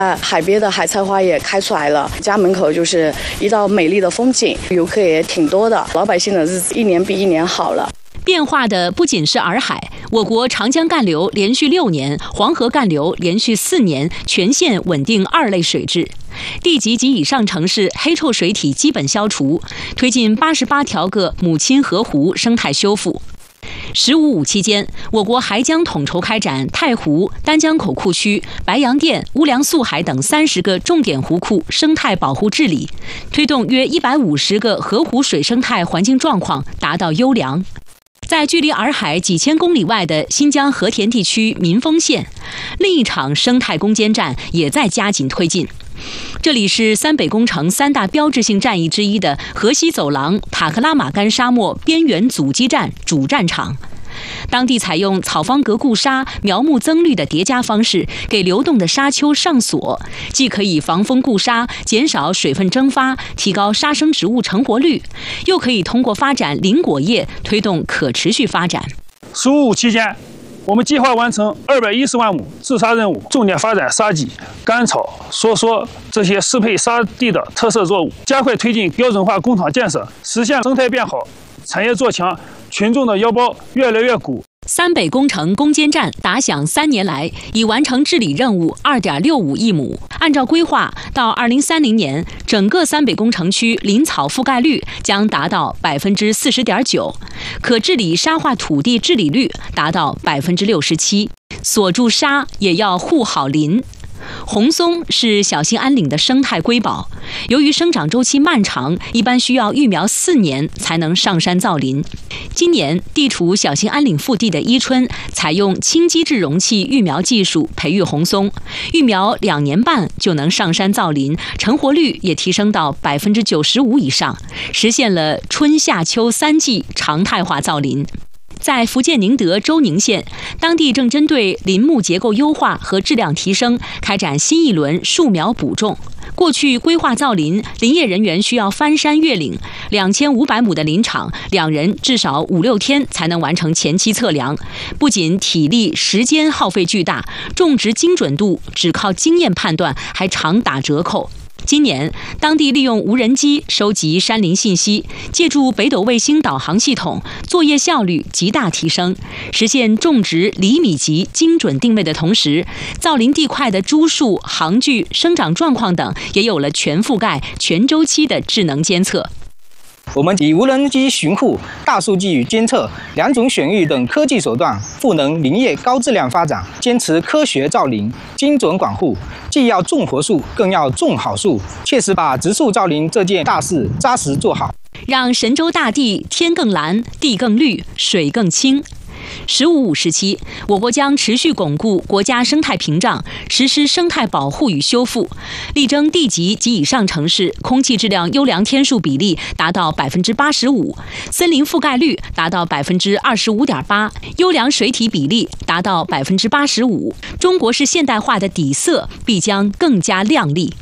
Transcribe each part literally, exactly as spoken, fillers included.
啊，海边的海菜花也开出来了，家门口就是一道美丽的风景，游客也挺多的，老百姓的日子一年比一年好了。 变化的不仅是洱海，我国长江干流连续六年，黄河干流连续四年全线稳定二类水质，地级及以上城市黑臭水体基本消除，推进八十八条个母亲河湖生态修复。十五五期间，我国还将统筹开展太湖、丹江口库区、白洋淀、乌梁素海等三十个重点湖库生态保护治理，推动约一百五十个河湖水生态环境状况达到优良。在距离洱海几千公里外的新疆和田地区民丰县，另一场生态攻坚战也在加紧推进。这里是三北工程三大标志性战役之一的河西走廊塔克拉玛干沙漠边缘阻击战主战场。当地采用草方格固沙、苗木增绿的叠加方式，给流动的沙丘上锁，既可以防风固沙，减少水分蒸发，提高沙生植物成活率，又可以通过发展林果业推动可持续发展。 十五五期间，我们计划完成二百一十万亩治沙任务，重点发展沙棘、甘草、梭梭这些适配沙地的特色作物，加快推进标准化工厂建设，实现生态变好、产业做强，群众的腰包越来越鼓。 三北工程攻坚战打响三年来，已完成治理任务二点六五亿亩。按照规划，到二零三零年，整个三北工程区林草覆盖率将达到百分之四十点九，可治理沙化土地治理率达到百分之六十七。锁住沙也要护好林。红松是小兴安岭的生态瑰宝，由于生长周期漫长，一般需要育苗四年才能上山造林。今年，地处小兴安岭腹地的伊春，采用轻基质容器育苗技术培育红松，育苗两年半就能上山造林，成活率也提升到百分之九十五以上，实现了春夏秋三季常态化造林。在福建宁德周宁县，当地正针对林木结构优化和质量提升，开展新一轮树苗补种。过去规划造林，林业人员需要翻山越岭，两千五百亩的林场，两人至少五六天才能完成前期测量，不仅体力、时间耗费巨大，种植精准度只靠经验判断还常打折扣。今年，当地利用无人机收集山林信息，借助北斗卫星导航系统，作业效率极大提升，实现种植厘米级精准定位的同时，造林地块的株数、行距、生长状况等也有了全覆盖、全周期的智能监测。 我们以无人机巡护、大数据监测两种选育等科技手段，赋能林业高质量发展，坚持科学造林、精准管护，既要种活树，更要种好树，切实把植树造林这件大事扎实做好， 让神州大地天更蓝、地更绿、水更清。十五五时期，我国将持续巩固国家生态屏障，实施生态保护与修复，力争地级及以上城市空气质量优良天数比例达到百分之八十五，森林覆盖率达到百分之二十五点八，优良水体比例达到百分之八十五。中国式现代化的底色必将更加亮丽。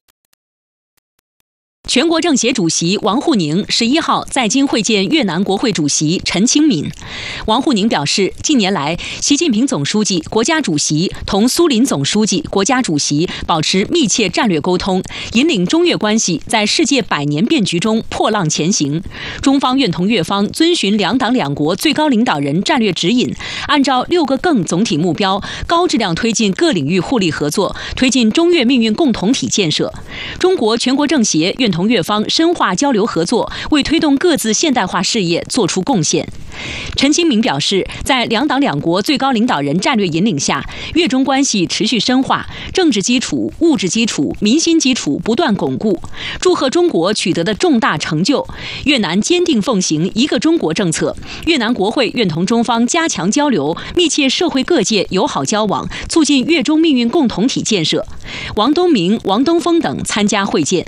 全国政协主席王沪宁十一号在京会见越南国会主席陈清敏。王沪宁表示，近年来，习近平总书记、国家主席同苏林总书记、国家主席保持密切战略沟通，引领中越关系在世界百年变局中破浪前行。中方愿同越方遵循两党两国最高领导人战略指引，按照六个更总体目标，高质量推进各领域互利合作，推进中越命运共同体建设。中国全国政协愿同越方深化交流合作，为推动各自现代化事业作出贡献。陈清敏表示，在两党两国最高领导人战略引领下，越中关系持续深化，政治基础、物质基础、民心基础不断巩固。祝贺中国取得的重大成就，越南坚定奉行一个中国政策。越南国会愿同中方加强交流，密切社会各界友好交往，促进越中命运共同体建设。王东明、王东峰等参加会见。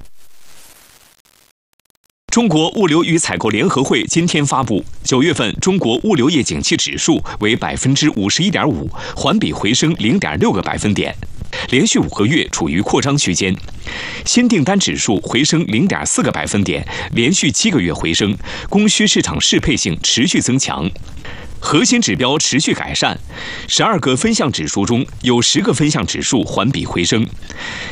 中国物流与采购联合会今天发布，九月份中国物流业景气指数为百分之五十一点五，环比回升零点六个百分点，连续五个月处于扩张区间。新订单指数回升零点四个百分点，连续七个月回升，供需市场适配性持续增强。核心指标持续改善，十二个分项指数中有十个分项指数环比回升。